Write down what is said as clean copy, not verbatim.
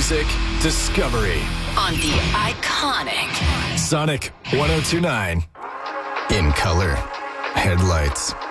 music discovery on the iconic Sonic 102.9. In color, headlights.